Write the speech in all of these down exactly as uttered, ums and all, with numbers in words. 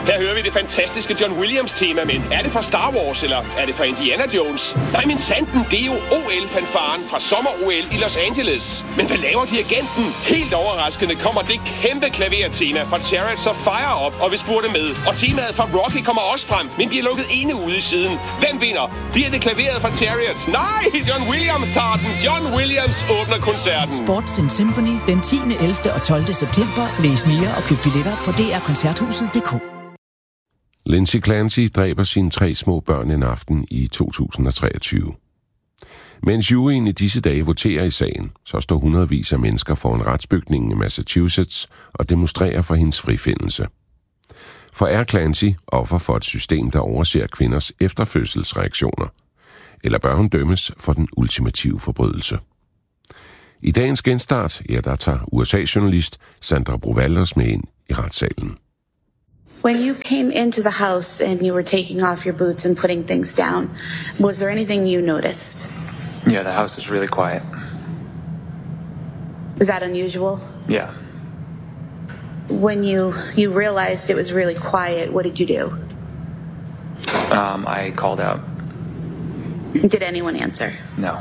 Her hører vi det fantastiske John Williams-tema, men er det fra Star Wars, eller er det fra Indiana Jones? Nej, men sanden, det er jo O L-fanfaren fra sommer-O L i Los Angeles. Men hvad laver dirigenten? Helt overraskende kommer det kæmpe klavertema fra Chariots of Fire op, og vi spurgte med. Og temaet fra Rocky kommer også frem, men vi er lukket ene ude i siden. Hvem vinder? Bliver det klaveret fra Chariots? Nej, John Williams tager den. John Williams åbner koncerten. Sports in Symphony den tiende, ellevte og tolvte september. Læs mere og køb billetter på d r koncerthuset punktum d k. Lindsay Clancy dræber sine tre små børn en aften i to tusind og treogtyve. Mens juryen i disse dage voterer i sagen, så står hundredvis af mennesker foran retsbygningen i Massachusetts og demonstrerer for hendes frifindelse. For er Clancy offer for et system, der overser kvinders efterfødselsreaktioner? Eller bør hun dømmes for den ultimative forbrydelse? I dagens genstart, ja, der tager U S A-journalist Sandra Brovalders med ind i retssalen. When you came into the house and you were taking off your boots and putting things down, was there anything you noticed? Yeah, the house was really quiet. Was that unusual? Yeah. When you, you realized it was really quiet, what did you do? Um, I called out. Did anyone answer? No.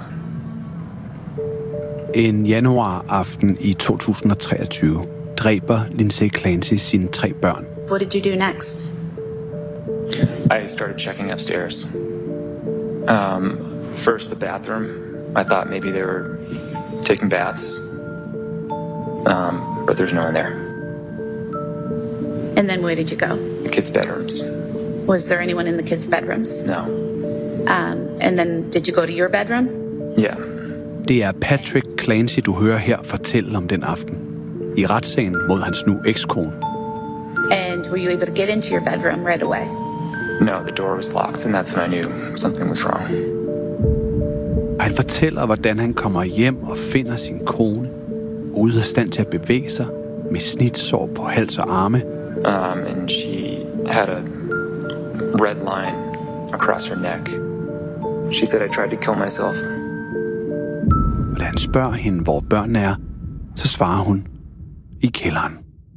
En januaraften i to tusind og treogtyve dræber Lindsay Clancy sine tre børn. What did you do next? I started checking upstairs. Um, first the bathroom. I thought maybe they were taking baths. Um, but there's no one there. And then where did you go? The kids' bedrooms. Was there anyone in the kids' bedrooms? No. Um, and then did you go to your bedroom? Yeah. Det er Patrick Clancy, du hører her fortælle om den aften. I retssagen mod hans nu ekskone. And were you able to get into your bedroom right away? No, the door was locked, and that's when I knew something was wrong. Han fortæller, hvordan han kommer hjem og finder sin kone, ude af stand til at bevæge sig, med snitsår på hals og arme. Um, and she had a red line across her neck. She said I tried to kill myself. Og da han spørger hende, hvor børnene er, så svarer hun, i kælderen.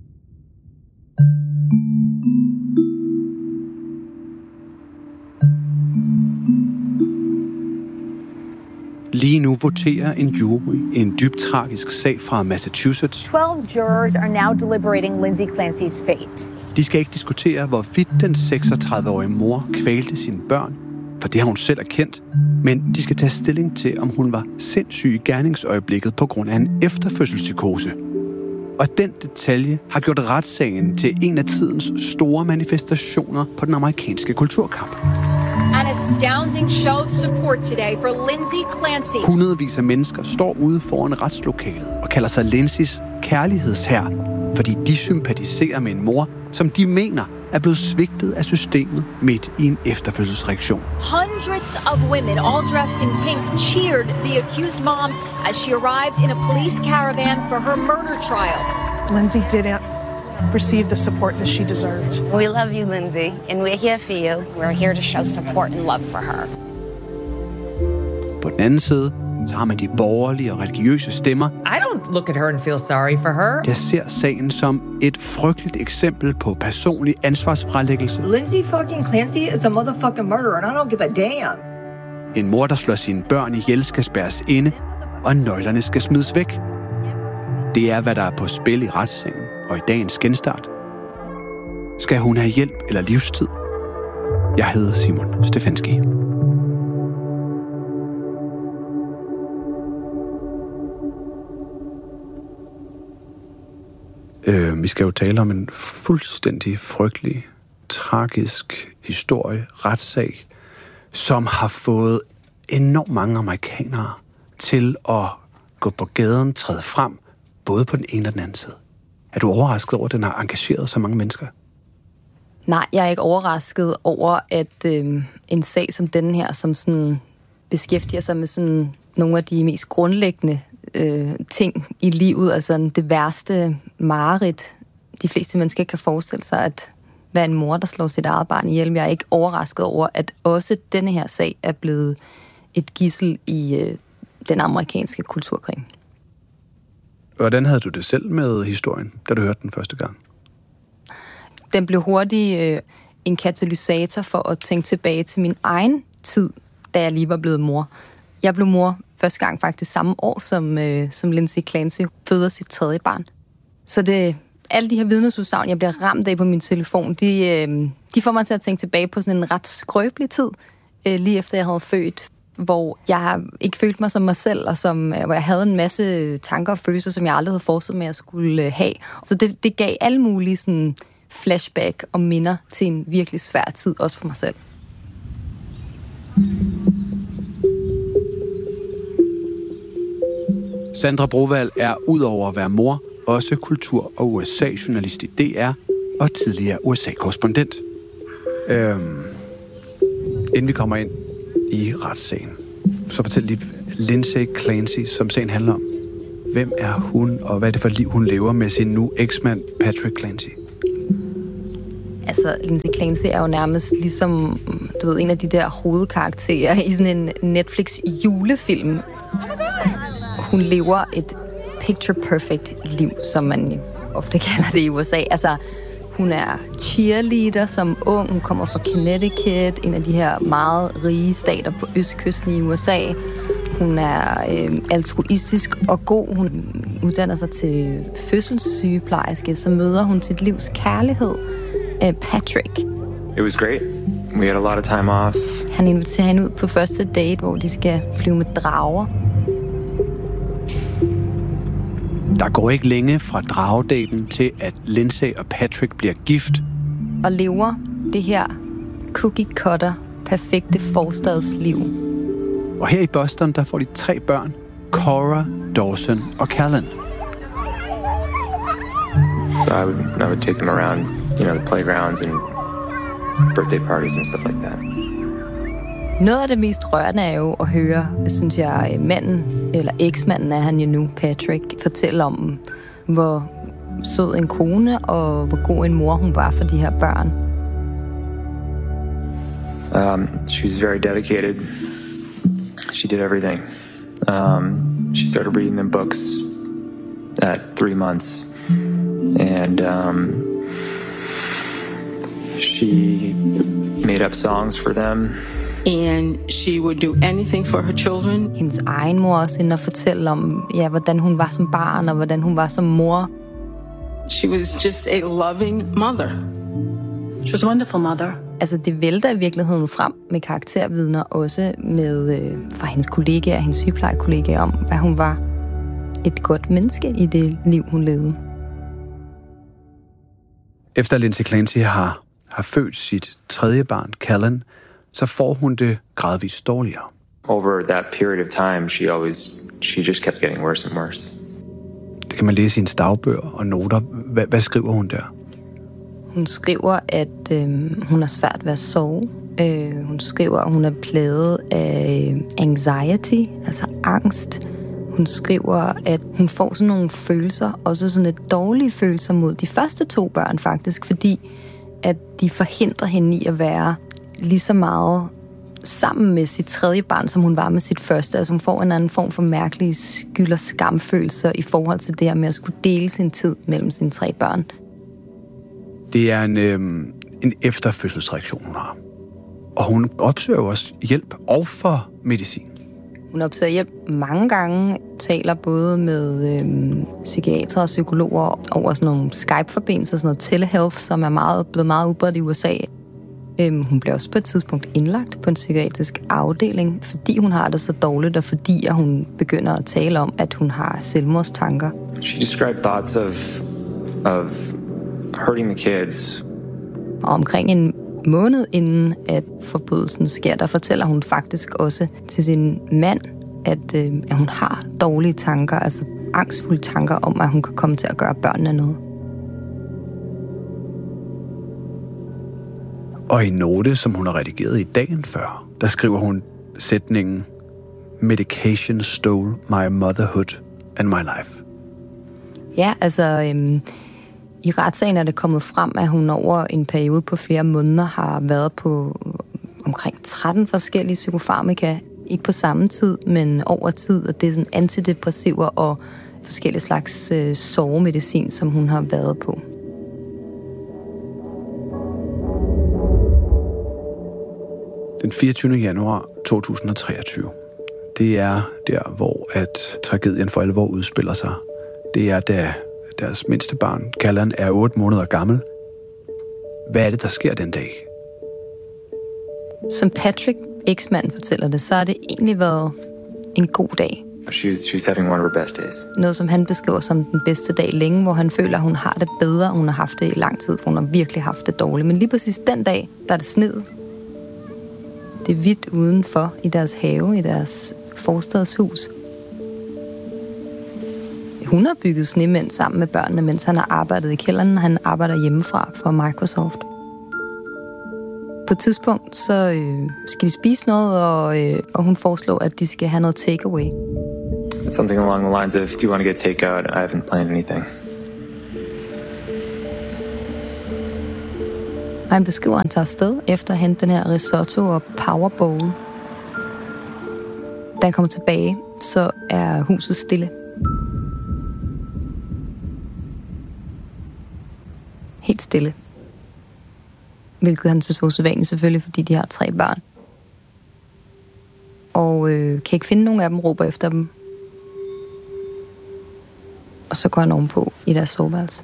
Lige nu voterer en jury en dybt tragisk sag fra Massachusetts. twelve jurors are now deliberating Lindsay Clancy's fate. De skal ikke diskutere, hvorvidt den seksogtredive-årige mor kvalte sine børn, for det har hun selv erkendt, men de skal tage stilling til, om hun var sindssyg i gerningsøjeblikket på grund af en efterfødselspsykose. Og den detalje har gjort retssagen til en af tidens store manifestationer på den amerikanske kulturkamp. An astounding show of support today for Lindsay Clancy. Hundredvis af mennesker står ude foran retslokalet og kalder sig Lindsays kærlighedshær, fordi de sympatiserer med en mor, som de mener er blevet svigtet af systemet midt i en efterfødselsreaktion. Hundreds of women, all dressed in pink, cheered the accused mom as she arrived in a police caravan for her murder trial. Lindsay didn't receive the support that she deserved. We love you, Lindsay, and we're here for you. We're here to show support and love for her. På den anden side, så har man de borgerlige og religiøse stemmer. I don't look at her and feel sorry for her. Der ser sagen som et frygteligt eksempel på personlig ansvarsfralæggelse. Lindsay fucking Clancy is a motherfucking murderer, and I don't give a damn. En mor, der slår sine børn ihjel, skal spærres inde, og nøglerne skal smides væk. Det er, hvad der er på spil i retssagen og i dagens genstart. Skal hun have hjælp eller livstid? Jeg hedder Simon Stefanski. Øh, vi skal jo tale om en fuldstændig frygtelig, tragisk historie, retssag, som har fået enormt mange amerikanere til at gå på gaden, træde frem, både på den ene og den anden side. Er du overrasket over, at den har engageret så mange mennesker? Nej, jeg er ikke overrasket over, at øh, en sag som den her, som sådan beskæftiger sig med sådan nogle af de mest grundlæggende øh, ting i livet, altså det værste mareridt, de fleste mennesker kan forestille sig, at være en mor, der slår sit eget barn ihjel. Jeg er ikke overrasket over, at også denne her sag er blevet et gidsel i øh, den amerikanske kulturkrig. Hvordan havde du det selv med historien, da du hørte den første gang? den blev hurtigt øh, en katalysator for at tænke tilbage til min egen tid, da jeg lige var blevet mor. Jeg blev mor første gang faktisk samme år, som, øh, som Lindsay Clancy føder sit tredje barn. Så det, alle de her vidnesudsagn, jeg bliver ramt af på min telefon, de, øh, de får mig til at tænke tilbage på sådan en ret skrøbelig tid, øh, lige efter jeg havde født, hvor jeg ikke følte mig som mig selv, og som, hvor jeg havde en masse tanker og følelser, som jeg aldrig havde forestillet mig, at jeg skulle have. Så det, det gav alle mulige sådan, flashback og minder til en virkelig svær tid, også for mig selv. Sandra Brovad er udover at være mor, også kultur- og U S A-journalist i D R og tidligere U S A-korrespondent. Øhm, inden vi kommer ind i retssagen, så fortæl lige Lindsay Clancy, som sagen handler om. Hvem er hun, og hvad er det for et liv, hun lever med sin nu eksmand Patrick Clancy? Altså, Lindsay Clancy er jo nærmest ligesom, du ved, en af de der hovedkarakterer i sådan en Netflix-julefilm. Hun lever et picture-perfect liv, som man ofte kalder det i U S A. Altså, hun er cheerleader som ung. Hun kommer fra Connecticut, en af de her meget rige stater på østkysten i U S A. Hun er øh, altruistisk og god. Hun uddanner sig til fødselssygeplejerske. Så møder hun sit livs kærlighed, øh, Patrick. It was great. We had a lot of time off. Han inviterer hende ud på første date, hvor de skal flyve med drager. Der går ikke længe fra dragedaten til, at Lindsay og Patrick bliver gift. Og lever det her cookie-cutter, perfekte forstadsliv. Og her i Boston, der får de tre børn. Cora, Dawson og Callan. So I would, I would take them around, you know, the playgrounds and birthday parties and stuff like that. Noget af det mest rørende er jo at høre, synes jeg, manden, eller eksmanden er han jo nu, Patrick, fortælle om, hvor sød en kone og hvor god en mor hun var for de her børn. Um, she was very dedicated. She did everything. Um, she started reading them books at three months. And um, she made up songs for them. And she would do anything for her children. Hendes egen mor også hende at fortælle om, ja, hvordan hun var som barn, og hvordan hun var som mor. She was just a loving mother. She was a wonderful mother. Altså, det vælter i virkeligheden frem med karaktervidner, også med øh, fra hendes kollegaer, hendes sygeplejekollegaer, om, hvad hun var et godt menneske i det liv, hun levede. Efter Lindsay Clancy har, har født sit tredje barn, Callan, så får hun det gradvist dårligere. Over that period of time, she always, she just kept getting worse and worse. Det kan man læse i hendes dagbøger og noter. Hvad, hvad skriver hun der? Hun skriver, at øh, hun har svært ved at sove. Øh, hun skriver, at hun er plaget af anxiety, altså angst. Hun skriver, at hun får sådan nogle følelser, også sådan et dårlige følelser mod de første to børn faktisk, fordi at de forhindrer hende i at være lige så meget sammen med sit tredje barn, som hun var med sit første. Altså hun får en anden form for mærkelige skyld- og skamfølelser i forhold til det her med at skulle dele sin tid mellem sine tre børn. Det er en, øhm, en efterfødselsreaktion, hun har. Og hun opsøger også hjælp og for medicin. Hun opsøger hjælp mange gange, taler både med øhm, psykiatere og psykologer over sådan nogle Skype-forbindelser, sådan noget telehealth, som er meget, blevet meget udbredt i U S A. Øhm, hun blev også på et tidspunkt indlagt på en psykiatrisk afdeling, fordi hun har det så dårligt, og fordi at hun begynder at tale om, at hun har selvmordstanker. She described thoughts of, of hurting the kids. Og omkring en måned inden, at forbrydelsen sker, der fortæller hun faktisk også til sin mand, at, øh, at hun har dårlige tanker, altså angstfulde tanker om, at hun kan komme til at gøre børnene noget. Og i note, som hun har redigeret i dagen før, der skriver hun sætningen "Medication stole my motherhood and my life". Ja, altså øhm, i retssagen er det kommet frem, at hun over en periode på flere måneder har været på omkring tretten forskellige psykofarmaka. Ikke på samme tid, men over tid, og det er sådan antidepressiver og forskellige slags øh, sovemedicin, som hun har været på. Den fireogtyvende januar to tusind og treogtyve. Det er der, hvor at tragedien for alvor udspiller sig. Det er, da deres mindste barn, Callan, er otte måneder gammel. Hvad er det, der sker den dag? Som Patrick, eksmanden, fortæller det, så har det egentlig været en god dag. She's, she's having one of her best days. Noget, som han beskriver som den bedste dag længe, hvor han føler, at hun har det bedre, hun har haft det i lang tid, for hun har virkelig haft det dårligt. Men lige præcis den dag, der er det sneet. Det er hvidt udenfor i deres have, i deres forstadshus. Hun har bygget snemænd sammen med børnene, mens han har arbejdet i kælderen. Han arbejder hjemmefra for Microsoft. På et tidspunkt, så øh, skal de spise noget, og, øh, og hun foreslår, at de skal have noget takeaway. Something along the lines of, do you want to get takeout? I haven't planned anything. Og han beskriver, at han tager afsted efter at hente den her risotto og power bowl. Da han kommer tilbage, så er huset stille. Helt stille. Hvilket han synes var usædvanligt selvfølgelig, fordi de har tre børn. Og øh, kan ikke finde nogen af dem, råber efter dem. Og så går han ovenpå i deres soveværelse.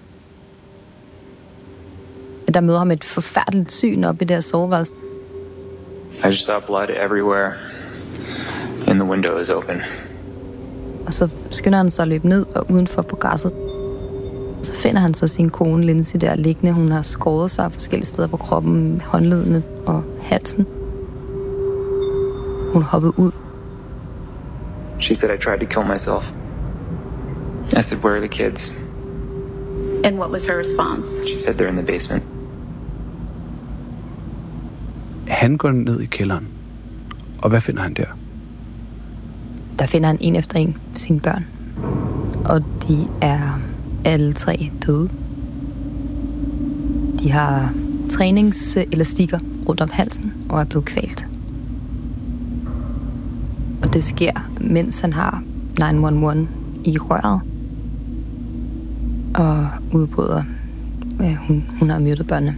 Der møder ham et forfærdeligt syn op i deres soveværelse. I just saw blood everywhere, and the window is open. Og så skynder han sig at løbe ned og udenfor på græsset. Så finder han så sin kone Lindsay der liggende. Hun har skåret sig forskellige steder på kroppen, håndledene og halsen. Hun hoppede ud. She said I tried to kill myself. I said, where are the kids? And what was her response? She said they're in the basement. Han går ned i kælderen. Og hvad finder han der? Der finder han en efter en sine børn. Og de er alle tre døde. De har træningselastikker rundt om halsen og er blevet kvalt. Og det sker, mens han har ni et et i røret. Og udbryder, ja, hun, hun har myrdet børnene.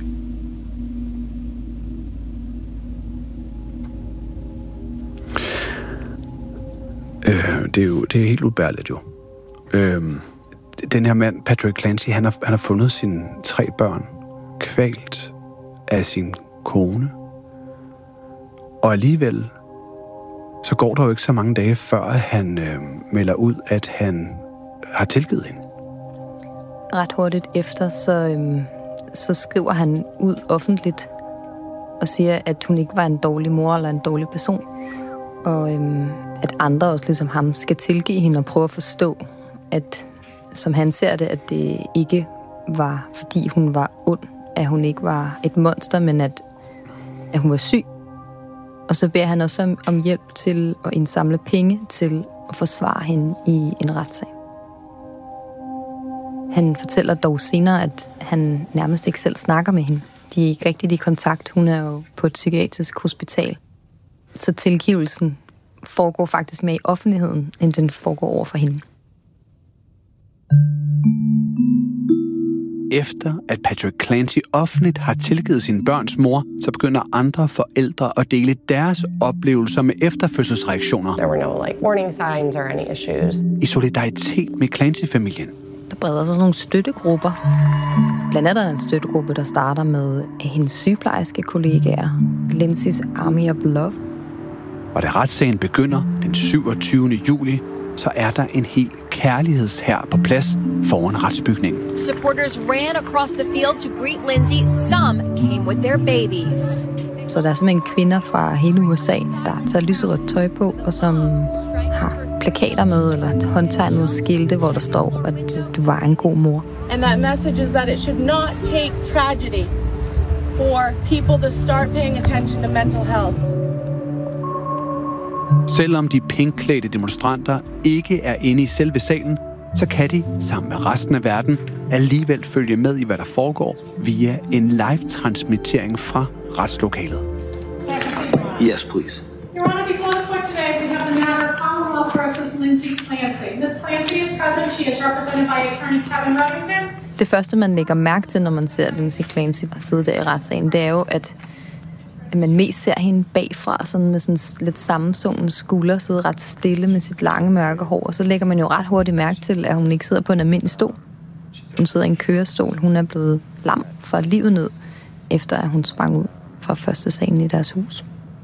Øh, det er jo det er helt ubærligt jo. Øh, den her mand, Patrick Clancy, han har, han har fundet sine tre børn kvalt af sin kone. Og alligevel, så går der jo ikke så mange dage, før han øh, melder ud, at han har tilgivet hende. Ret hurtigt efter, så, øhm, så skriver han ud offentligt og siger, at hun ikke var en dårlig mor eller en dårlig person. Og øhm, at andre også ligesom ham skal tilgive hende og prøve at forstå, at som han ser det, at det ikke var, fordi hun var ond, at hun ikke var et monster, men at, at hun var syg. Og så beder han også om, om hjælp til at indsamle penge til at forsvare hende i en retssag. Han fortæller dog senere, at han nærmest ikke selv snakker med hende. De er ikke rigtig i kontakt. Hun er jo på et psykiatrisk hospital. Så tilgivelsen foregår faktisk mere i offentligheden, end den foregår over for hende. Efter at Patrick Clancy offentligt har tilgivet sine børns mor, så begynder andre forældre at dele deres oplevelser med efterfødselsreaktioner. There were no like warning signs or any issues. I solidaritet med Clancy-familien. Der breder sig sådan nogle støttegrupper. Blandt andet en støttegruppe, der starter med hendes sygeplejerske kollegaer, Lindsay's Army of Love. Og da retssagen begynder den syvogtyvende juli, så er der en hel kærlighedshær på plads foran retsbygningen. Supporters ran across the field to greet Lindsay. Some came with their babies. Så der er simpelthen kvinder fra hele U S A, der tager lyserødt tøj på, og som har plakater med, eller håndtegnede skilte, hvor der står, at du var en god mor. And that message is that it should not take tragedy for people to start paying attention to mental health. Selvom de pinkklædte demonstranter ikke er inde i selve salen, så kan de, sammen med resten af verden, alligevel følge med i, hvad der foregår via en live-transmittering fra retslokalet. Yes, please. Your Honor, before the court today, we have the matter of Commonwealth versus Lindsay Clancy. Miz Clancy is present. She is represented by attorney Kevin Rutherford. Det første, man lægger mærke til, når man ser Lindsay Clancy sidde der i retssagen, det er jo, at at man mest ser hende bagfra, sådan med sådan lidt sammensunkne skuldre, sidde ret stille med sit lange mørke hår, og så lægger man jo ret hurtigt mærke til, at hun ikke sidder på en almindelig stol. Hun sidder i en kørestol. Hun er blevet lam for livet ned, efter at hun sprang ud fra første salen i deres hus.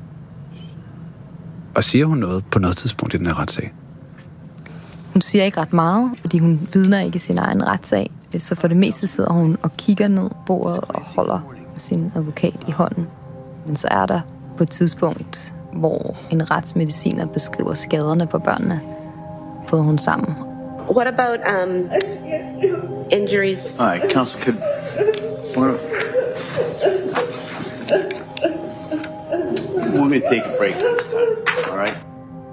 Og siger hun noget på noget tidspunkt i den her retssag? Hun siger ikke ret meget, fordi hun vidner ikke i sin egen retssag. Så for det meste sidder hun og kigger ned på bordet og holder sin advokat i hånden. Men så er der på et tidspunkt, hvor en retsmediciner beskriver skaderne på børnene, fået hun sammen. What about um, injuries? All right, counsel, could... We're want me to take a break this time, all right?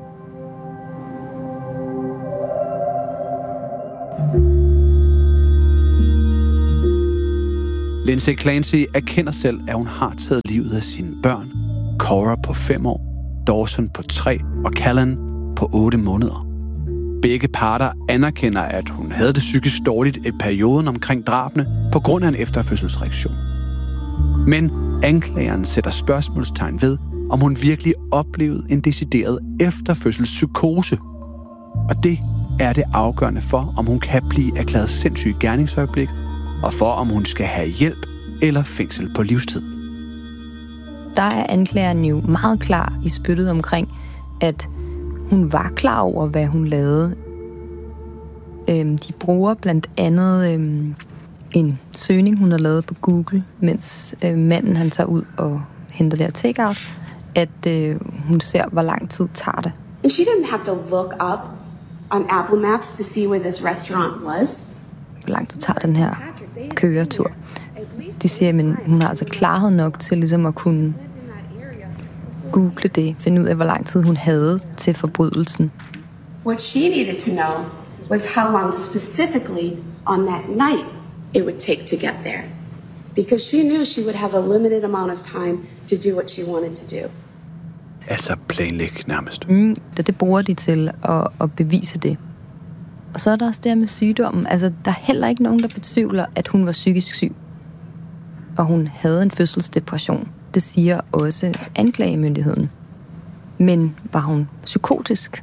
Lindsay Clancy erkender selv, at hun har taget livet af sine børn. Cora på fem år, Dawson på tre og Callan på otte måneder. Begge parter anerkender, at hun havde det psykisk dårligt i perioden omkring drabene på grund af en efterfødselsreaktion. Men anklageren sætter spørgsmålstegn ved, om hun virkelig oplevede en decideret efterfødselspsykose. Og det er det afgørende for, om hun kan blive erklæret sindssyg i gerningsøjeblikket, og for, om hun skal have hjælp eller fængsel på livstid. Der er anklageren jo meget klar i spyttet omkring, at hun var klar over, hvad hun lavede. Øhm, de bruger blandt andet øhm, en søgning, hun har lavet på Google, mens øh, manden han tager ud og henter der takeout, at øh, hun ser, hvor lang tid tager det. And she didn't have to look up on Apple Maps to see where this restaurant was. Hvor lang tid tager den her køretur? De siger, at hun har altså klarhed nok til ligesom at kunne google det, finde ud af, hvor lang tid hun havde til forbrydelsen. What she needed to know was how long specifically on that night it would take to get there. Because she knew she would have a limited amount of time to do what she wanted to do. Altså planlæg nærmest. Mm, det, det bruger de til at, at bevise det. Og så er der også det her med sygdommen. Altså, der er heller ikke nogen, der betvivler, at hun var psykisk syg. Og hun havde en fødselsdepression. Det siger også anklagemyndigheden. Men var hun psykotisk?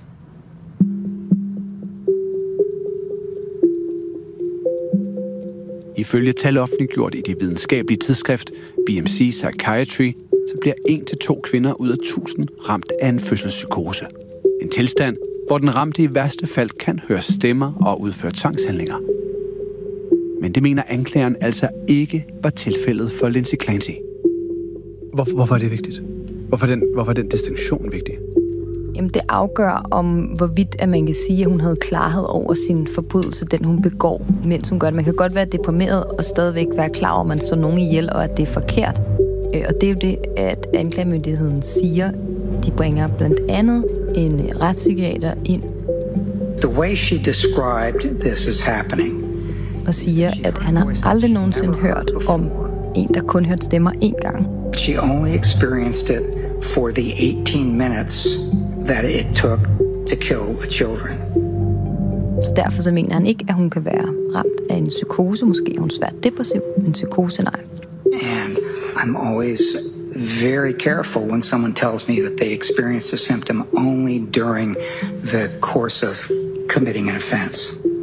Ifølge tal offentliggjort i det videnskabelige tidsskrift B M C Psychiatry, så bliver en til to kvinder ud af tusind ramt af en fødselspsykose. En tilstand, hvor den ramte i værste fald kan høre stemmer og udføre tvangshandlinger. Men det mener anklageren altså ikke var tilfældet for Lindsay Clancy. Hvorfor, hvorfor er det vigtigt? Hvorfor er den, hvorfor er den distinktion vigtig? Jamen, det afgør om, hvorvidt at man kan sige, at hun havde klarhed over sin forbrydelse, den hun begår, mens hun gør det. Man kan godt være deprimeret og stadigvæk være klar over, at man slår nogen ihjel, og at det er forkert. Og det er jo det, at anklagemyndigheden siger. De bringer blandt andet en retspsykiater ind. The way she described this is happening. Og siger, at han har aldrig nogensinde hørt om en, der kun hørte stemmer én gang. She only experienced it for the eighteen minutes that it took to kill the children. Så derfor så mener han ikke, at hun kan være ramt af en psykose. Måske er hun svært depressiv, men psykose nej. And I'm always very careful when someone tells me that they experienced a symptom only during the course of committing an offense.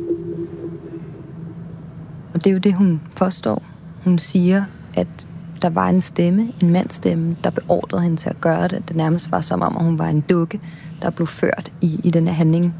Og det er jo det, hun påstår. Hun siger, at der var en stemme, en mandsstemme, der beordrede hende til at gøre det. Det nærmest var som om, at hun var en dukke, der blev ført i, i den her handling.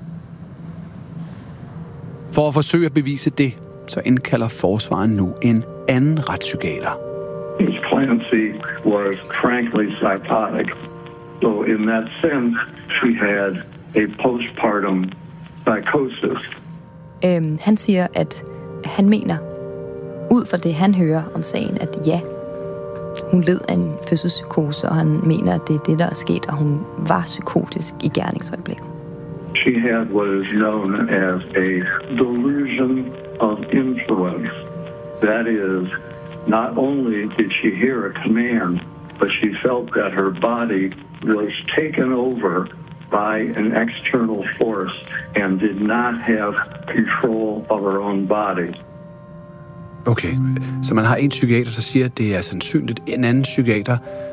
For at forsøge at bevise det, så indkalder forsvaren nu en anden retspsykiater. Miss Clancy was frankly psychotic. So in that sense, she had a postpartum psychosis. Øhm, han siger, at han mener, ud fra det han hører om sagen, at ja, hun led af en fødselspsykose, og han mener, at det er det, der er sket, og hun var psykotisk i gerningsøjeblikket. She had what is known as a delusion of influence. That is, not only did she hear a command, but she felt that her body was taken over by an external force and did not have control of her own body. Okay, så man har en psykiater, der siger, at det er sandsynligt. En anden psykiater,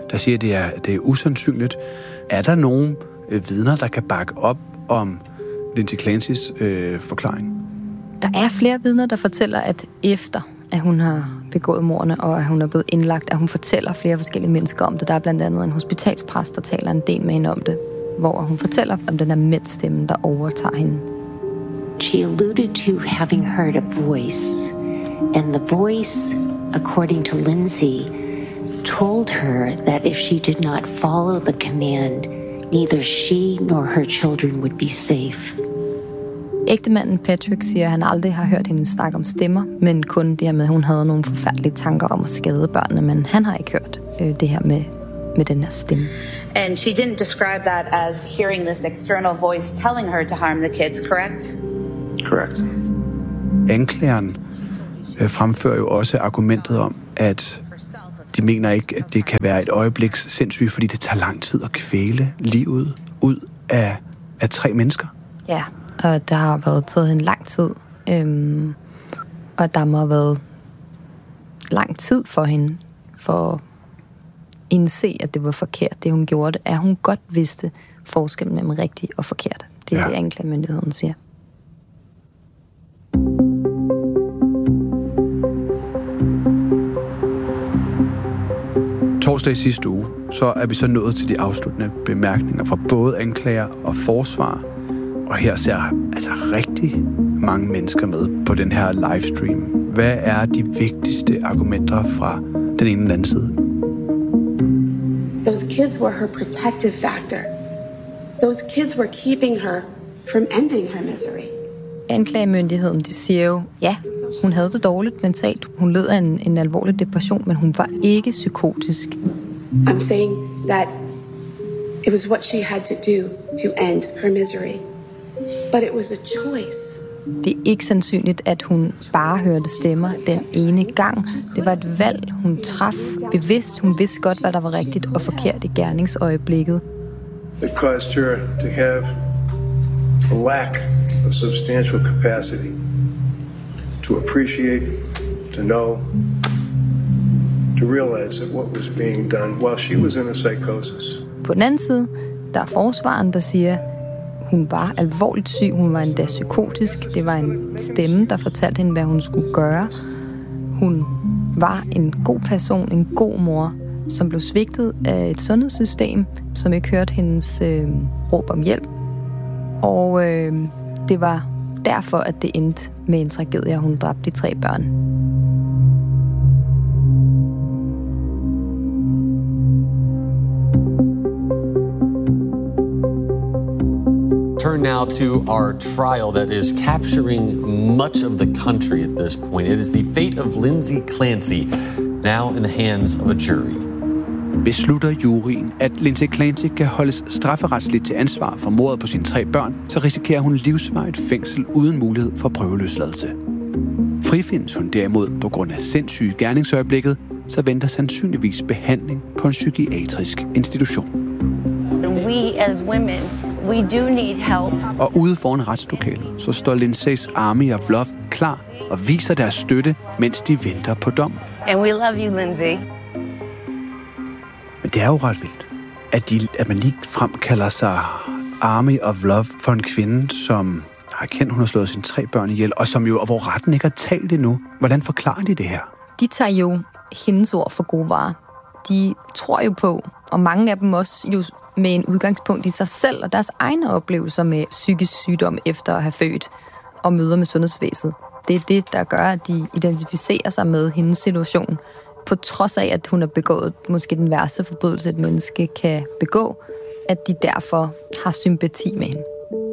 der siger, at det er, det er usandsynligt. Er der nogen øh, vidner, der kan bakke op om Lindsay Clancys øh, forklaring? Der er flere vidner, der fortæller, at efter at hun har begået mordene, og at hun er blevet indlagt, at hun fortæller flere forskellige mennesker om det. Der er blandt andet en hospitalspræst, der taler en del med hende om det, hvor hun fortæller om den her mændstemme, der overtager hende. She alluded to having heard a voice, and the voice, according to Lindsay, told her that if she did not follow the command, neither she nor her children would be safe. Ægtemanden Patrick siger, at han aldrig har hørt hende snakke om stemmer, men kun det her med, at hun havde nogle forfærdelige tanker om at skade børnene, men han har ikke hørt øh, det her med, med den her stemme. And she didn't describe that as hearing this external voice telling her to harm the kids, correct? Correct. Anklageren øh, fremfører jo også argumentet om, at de mener ikke, at det kan være et øjebliks sindssyge, fordi det tager lang tid at kvæle livet ud af, af tre mennesker. Ja, og der har været taget en lang tid, øhm, og der må have været lang tid for hende, for at indse, at det var forkert, det hun gjorde, at hun godt vidste forskellen mellem rigtigt og forkert. Det er ja. Det, anklagemyndigheden siger. Torsdag i sidste uge, så er vi så nået til de afsluttende bemærkninger fra både anklager og forsvar. Og her ser altså rigtig mange mennesker med på den her livestream. Hvad er de vigtigste argumenter fra den ene eller anden side? Those kids were her protective factor. Those kids were keeping her from ending her misery. Anklagemyndigheden, de siger jo, ja, hun havde det dårligt mentalt. Hun led af en, en alvorlig depression, men hun var ikke psykotisk. I'm saying that it was what she had to do to end her misery. But it was a choice. Det er ikke sandsynligt, at hun bare hørte stemmer den ene gang. Det var et valg, hun traf bevidst. Hun vidste godt, hvad der var rigtigt og forkert i gerningsøjeblikket. It caused her to have a lack of substantial capacity to appreciate, to know, to realize that what was being done while she was in a psychosis. På den anden side, der er forsvaren, der siger, hun var alvorligt syg, hun var endda psykotisk. Det var en stemme, der fortalte hende, hvad hun skulle gøre. Hun var en god person, en god mor, som blev svigtet af et sundhedssystem, som ikke hørte hendes øh, råb om hjælp. Og øh, det var derfor, at det endte med en tragedie, hun dræbte de tre børn. Turn now to our trial that is capturing much of the country at this point. It is the fate of Lindsay Clancy, now in the hands of a jury. Beslutter juryen, at Lindsay Clancy kan holdes strafferetsligt til ansvar for mordet på sine tre børn, så risikerer hun livsvarigt fængsel uden mulighed for prøveløsladelse. Frifindes hun derimod på grund af sindssyge gerningsøjeblikket, så venter sandsynligvis behandling på en psykiatrisk institution. We as women, we do need help. Og ude foran retslokalet, så står Lindsays Army of Love klar og viser deres støtte, mens de venter på dom. And we love you, Lindsay. Men det er jo ret vildt, at, de, at man lige frem kalder sig Army of Love for en kvinde, som har kendt, hun har slået sine tre børn ihjel, og som jo, og hvor retten ikke har talt endnu. Hvordan forklarer de det her? De tager jo hendes ord for gode varer. De tror jo på, og mange af dem også jo med en udgangspunkt i sig selv og deres egne oplevelser med psykisk sygdom efter at have født og møder med sundhedsvæsenet. Det er det, der gør, at de identificerer sig med hendes situation, på trods af, at hun har begået måske den værste forbrydelse, et menneske kan begå, at de derfor har sympati med hende.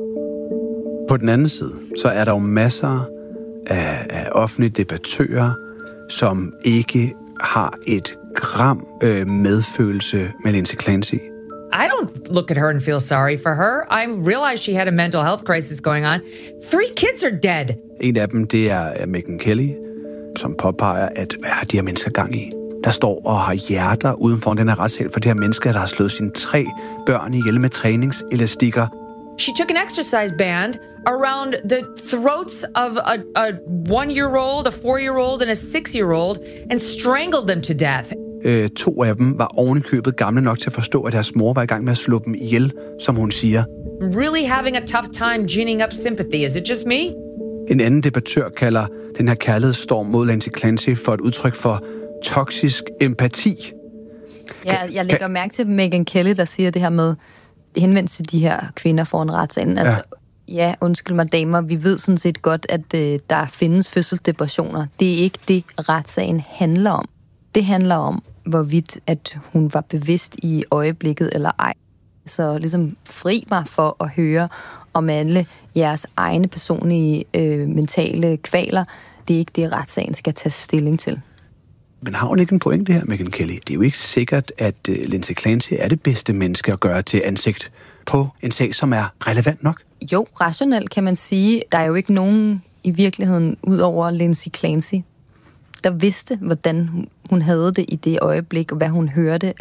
På den anden side, så er der jo masser af, af offentlige debattører, som ikke har et gram øh, medfølelse med Lindsay Clancy. I don't look at her and feel sorry for her. I realize she had a mental health crisis going on. Three kids are dead. En af dem, det er Megyn Kelly, som påpeger, at hvad har de her mennesker gang i? Der står og har hjerter uden for den her retssal for de her mennesker, der har slået sine tre børn ihjel med træningselastikker. She took an exercise band around the throats of a, a one-year-old, a four-year-old, and a six-year-old and strangled them to death. Øh, to af dem var ovenikøbet gamle nok til at forstå, at deres mor var i gang med at slå dem ihjel, som hun siger. Really having a tough time ginning up sympathy. Is it just me? En anden debattør kalder den her kærlighedsstorm mod Lindsay Clancy for et udtryk for toksisk empati. Ja, jeg lægger mærke til Megyn Kelly, der siger det her med henvendt til de her kvinder foran retssagen. Altså, ja. ja, undskyld mig damer, vi ved sådan set godt, at øh, der findes fødselsdepressioner. Det er ikke det, retssagen handler om. Det handler om, hvorvidt at hun var bevidst i øjeblikket eller ej. Så ligesom fri mig for at høre om alle jeres egne personlige øh, mentale kvaler. Det er ikke det, retssagen skal tage stilling til. Men har hun ikke en pointe her, Megyn Kelly? Det er jo ikke sikkert, at uh, Lindsay Clancy er det bedste menneske at gøre til ansigt på en sag, som er relevant nok. Jo, rationelt kan man sige. Der er jo ikke nogen i virkeligheden, ud over Lindsay Clancy, der vidste, hvordan hun havde det i det øjeblik, og hvad hun hørte.